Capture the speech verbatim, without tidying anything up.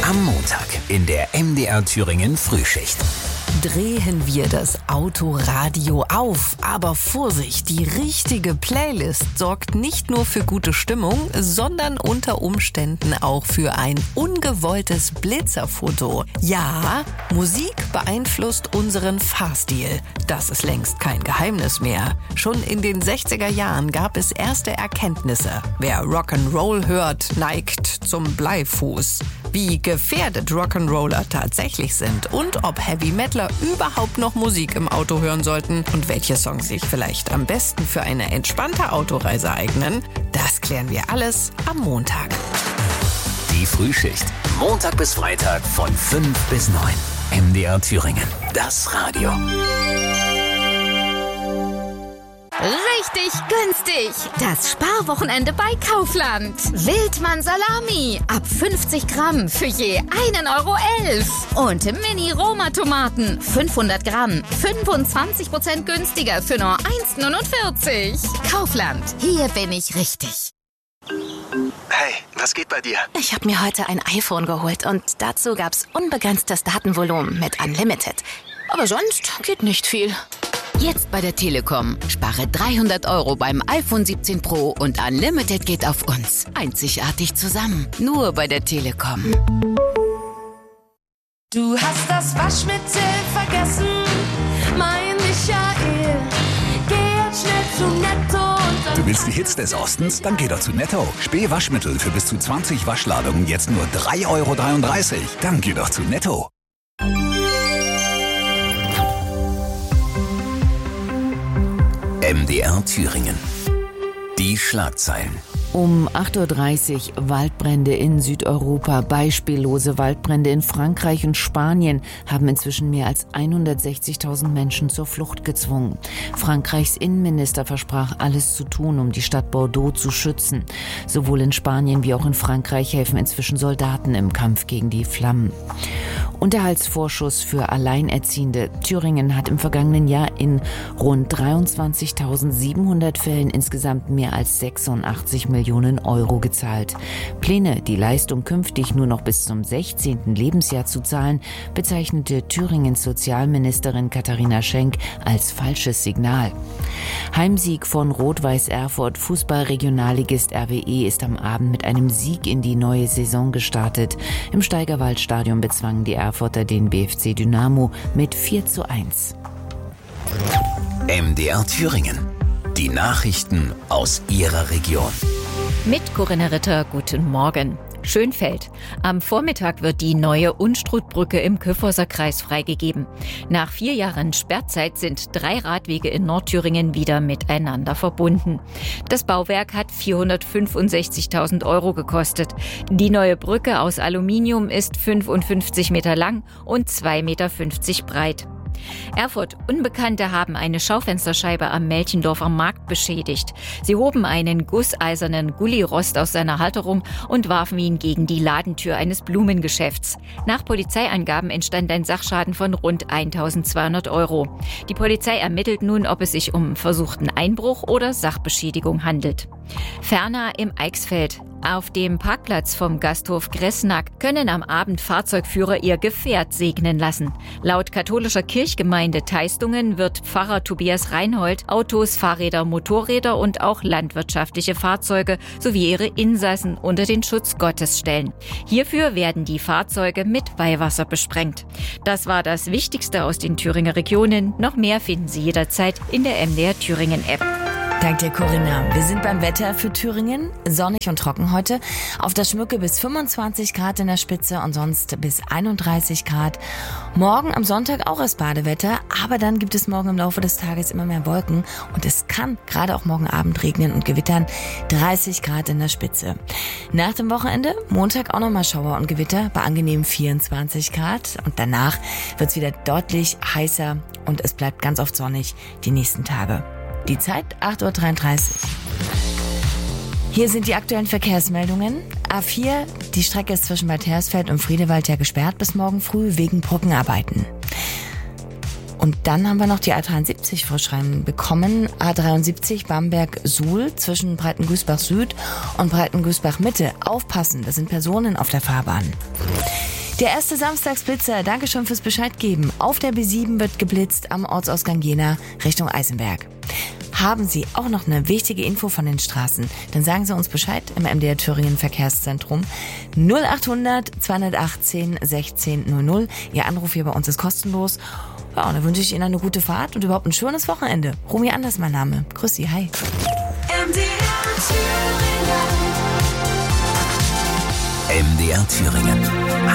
Am Montag in der M D R Thüringen Frühschicht. Drehen wir das Autoradio auf. Aber Vorsicht, die richtige Playlist sorgt nicht nur für gute Stimmung, sondern unter Umständen auch für ein ungewolltes Blitzerfoto. Ja, Musik beeinflusst unseren Fahrstil. Das ist längst kein Geheimnis mehr. Schon in den sechziger Jahren gab es erste Erkenntnisse. Wer Rock'n'Roll hört, neigt zum Bleifuß. Wie gefährdet Rock'n'Roller tatsächlich sind und ob Heavy Metaler überhaupt noch Musik im Auto hören sollten und welche Songs sich vielleicht am besten für eine entspannte Autoreise eignen, das klären wir alles am Montag. Die Frühschicht. Montag bis Freitag von fünf bis neun. M D R Thüringen. Das Radio. Richtig günstig. Das Sparwochenende bei Kaufland. Wildmann Salami. Ab fünfzig Gramm für je einen Euro elf. Und Mini-Roma-Tomaten. fünfhundert Gramm. fünfundzwanzig Prozent günstiger für nur eins neunundvierzig. Kaufland. Hier bin ich richtig. Hey, was geht bei dir? Ich habe mir heute ein iPhone geholt und dazu gab's unbegrenztes Datenvolumen mit Unlimited. Aber sonst geht nicht viel. Jetzt bei der Telekom. Spare dreihundert Euro beim iPhone siebzehn Pro und Unlimited geht auf uns. Einzigartig zusammen. Nur bei der Telekom. Du hast das Waschmittel vergessen, mein Michael. Geh jetzt schnell zu Netto und dann... Du willst die Hits des Ostens? Dann geh doch zu Netto. Spee Waschmittel für bis zu zwanzig Waschladungen jetzt nur drei Euro dreiunddreißig. Dann geh doch zu Netto. M D R Thüringen. Die Schlagzeilen. Um acht Uhr dreißig Waldbrände in Südeuropa. Beispiellose Waldbrände in Frankreich und Spanien haben inzwischen mehr als hundertsechzigtausend Menschen zur Flucht gezwungen. Frankreichs Innenminister versprach, alles zu tun, um die Stadt Bordeaux zu schützen. Sowohl in Spanien wie auch in Frankreich helfen inzwischen Soldaten im Kampf gegen die Flammen. Unterhaltsvorschuss für Alleinerziehende. Thüringen hat im vergangenen Jahr in rund dreiundzwanzigtausendsiebenhundert Fällen insgesamt mehr als sechsundachtzig Millionen Euro gezahlt. Pläne, die Leistung künftig nur noch bis zum sechzehnten Lebensjahr zu zahlen, bezeichnete Thüringens Sozialministerin Katharina Schenk als falsches Signal. Heimsieg von Rot-Weiß Erfurt. Fußball-Regionalligist R W E ist am Abend mit einem Sieg in die neue Saison gestartet. Im Steigerwaldstadion bezwangen die Erfurter den B F C Dynamo mit vier zu eins. M D R Thüringen. Die Nachrichten aus Ihrer Region. Mit Corinna Ritter, guten Morgen. Schönfeld. Am Vormittag wird die neue Unstrutbrücke im Kyffhäuser Kreis freigegeben. Nach vier Jahren Sperrzeit sind drei Radwege in Nordthüringen wieder miteinander verbunden. Das Bauwerk hat vierhundertfünfundsechzigtausend Euro gekostet. Die neue Brücke aus Aluminium ist fünfundfünfzig Meter lang und zwei Meter fünfzig breit. Erfurt. Unbekannte haben eine Schaufensterscheibe am Melchendorfer Markt beschädigt. Sie hoben einen gusseisernen Gullirost aus seiner Halterung und warfen ihn gegen die Ladentür eines Blumengeschäfts. Nach Polizeiangaben entstand ein Sachschaden von rund eintausendzweihundert Euro. Die Polizei ermittelt nun, ob es sich um versuchten Einbruch oder Sachbeschädigung handelt. Ferner im Eichsfeld. Auf dem Parkplatz vom Gasthof Gressnack können am Abend Fahrzeugführer ihr Gefährt segnen lassen. Laut katholischer Kirchgemeinde Teistungen wird Pfarrer Tobias Reinhold Autos, Fahrräder, Motorräder und auch landwirtschaftliche Fahrzeuge sowie ihre Insassen unter den Schutz Gottes stellen. Hierfür werden die Fahrzeuge mit Weihwasser besprengt. Das war das Wichtigste aus den Thüringer Regionen. Noch mehr finden Sie jederzeit in der M D R Thüringen App. Danke dir, Corinna. Wir sind beim Wetter für Thüringen. Sonnig und trocken heute. Auf der Schmücke bis fünfundzwanzig Grad in der Spitze und sonst bis einunddreißig Grad. Morgen am Sonntag auch erst Badewetter, aber dann gibt es morgen im Laufe des Tages immer mehr Wolken und es kann gerade auch morgen Abend regnen und gewittern. dreißig Grad in der Spitze. Nach dem Wochenende, Montag auch nochmal Schauer und Gewitter bei angenehmen vierundzwanzig Grad und danach wird es wieder deutlich heißer und es bleibt ganz oft sonnig die nächsten Tage. Die Zeit acht Uhr dreiunddreißig. Hier sind die aktuellen Verkehrsmeldungen. A vier, die Strecke ist zwischen Bad Hersfeld und Friedewald ja gesperrt bis morgen früh wegen Brückenarbeiten. Und dann haben wir noch die A dreiundsiebzig Vorschreiben bekommen. A dreiundsiebzig Bamberg-Suhl zwischen Breitengüßbach Süd und Breitengüßbach Mitte. Aufpassen, da sind Personen auf der Fahrbahn. Der erste Samstagsblitzer, danke schon fürs Bescheid geben. Auf der B sieben wird geblitzt am Ortsausgang Jena Richtung Eisenberg. Haben Sie auch noch eine wichtige Info von den Straßen? Dann sagen Sie uns Bescheid im M D R Thüringen Verkehrszentrum null achthundert zweihundertachtzehn sechzehn null null. Ihr Anruf hier bei uns ist kostenlos. Ja, und dann wünsche ich Ihnen eine gute Fahrt und überhaupt ein schönes Wochenende. Romy Anders mein Name. Grüß Sie, hi. M D R Thüringen. M D R Thüringen.